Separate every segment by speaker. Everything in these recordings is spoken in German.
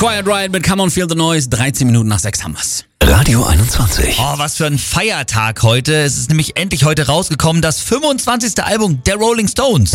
Speaker 1: Quiet Riot mit Come On Feel the Noise. 13 Minuten nach 6 haben wir's.
Speaker 2: Radio 21.
Speaker 3: Oh, was für ein Feiertag heute. Es ist nämlich endlich heute rausgekommen, das 25. Album der Rolling Stones.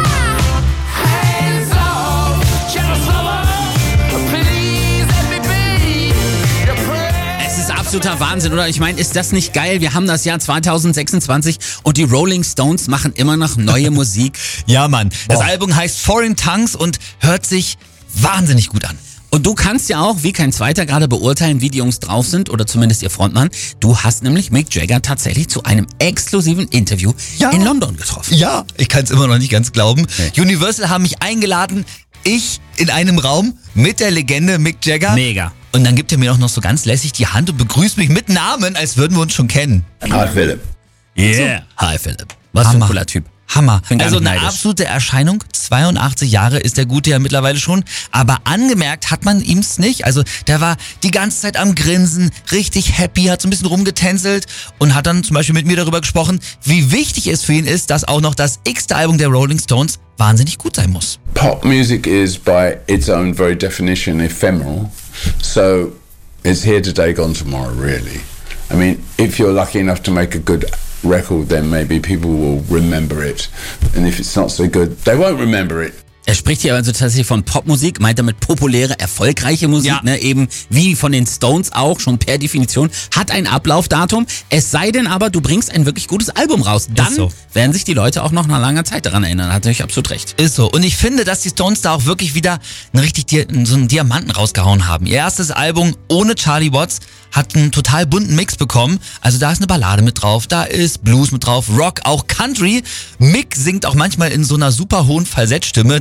Speaker 1: Es ist absoluter Wahnsinn, oder? Ich meine, ist das nicht geil? Wir haben das Jahr 2026 und die Rolling Stones machen immer noch neue Musik.
Speaker 3: Ja, Mann. Das
Speaker 1: Boah.
Speaker 3: Album heißt Foreign Tongues und hört sich wahnsinnig gut an.
Speaker 1: Und du kannst ja auch, wie kein Zweiter, gerade beurteilen, wie die Jungs drauf sind, oder zumindest ihr Frontmann. Du hast nämlich Mick Jagger tatsächlich zu einem exklusiven Interview in London getroffen.
Speaker 3: Ja, ich kann es immer noch nicht ganz glauben.
Speaker 1: Nee.
Speaker 3: Universal haben mich eingeladen, ich in einem Raum mit der Legende Mick Jagger.
Speaker 1: Mega.
Speaker 3: Und dann gibt er mir auch noch so ganz lässig die Hand und begrüßt mich mit Namen, als würden wir uns schon kennen.
Speaker 2: Hi Philipp.
Speaker 1: Yeah. Hi Philipp. Was für ein
Speaker 3: Hammer.
Speaker 1: cooler Typ.
Speaker 3: Hammer.
Speaker 1: Bin gar
Speaker 3: Also
Speaker 1: nicht
Speaker 3: eine
Speaker 1: neidisch.
Speaker 3: absolute Erscheinung. 82 Jahre ist der Gute ja mittlerweile schon. Aber angemerkt hat man ihm's nicht. Also der war die ganze Zeit am Grinsen, richtig happy, hat so ein bisschen rumgetänzelt und hat dann zum Beispiel mit mir darüber gesprochen, wie wichtig es für ihn ist, dass auch noch das x-te Album der Rolling Stones wahnsinnig gut sein muss.
Speaker 4: Pop music is, by its own very definition, ephemeral. So it's here today, gone tomorrow, really. I mean, if you're lucky enough to make a good record, then maybe people will remember it. And if it's not so good, they won't remember it.
Speaker 1: Er spricht hier also tatsächlich von Popmusik, meint damit populäre, erfolgreiche Musik,
Speaker 3: Ja.
Speaker 1: ne, eben wie von den Stones auch, schon per Definition, hat ein Ablaufdatum. Es sei denn aber, du bringst ein wirklich gutes Album raus. Dann
Speaker 3: so.
Speaker 1: werden sich die Leute auch noch nach langer Zeit daran erinnern. Hat natürlich absolut recht.
Speaker 3: Ist so. Und ich finde, dass die Stones da auch wirklich wieder so einen Diamanten rausgehauen haben. Ihr erstes Album ohne Charlie Watts hat einen total bunten Mix bekommen. Also da ist eine Ballade mit drauf, da ist Blues mit drauf, Rock, auch Country. Mick singt auch manchmal in so einer super hohen Falsettstimme.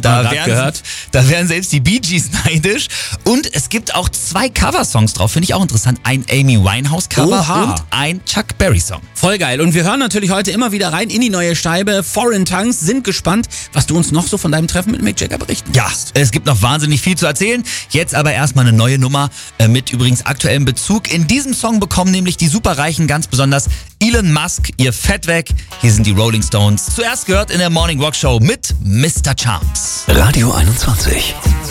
Speaker 3: Da wären selbst die Bee Gees neidisch. Und es gibt auch 2 Coversongs drauf, finde ich auch interessant. Ein Amy Winehouse Cover
Speaker 1: Oha.
Speaker 3: und ein Chuck Berry Song.
Speaker 1: Voll geil. Und wir hören natürlich heute immer wieder rein in die neue Scheibe Foreign Tongues. Sind gespannt, was du uns noch so von deinem Treffen mit Mick Jagger berichten
Speaker 3: Ja,
Speaker 1: kannst.
Speaker 3: es gibt noch wahnsinnig viel zu erzählen. Jetzt aber erstmal eine neue Nummer mit übrigens aktuellem Bezug. In diesem Song bekommen nämlich die Superreichen ganz besonders Elon Musk ihr Fett weg. Hier sind die Rolling Stones. Zuerst gehört in der Morning Rock Show mit Mr. Charms.
Speaker 2: Radio 21.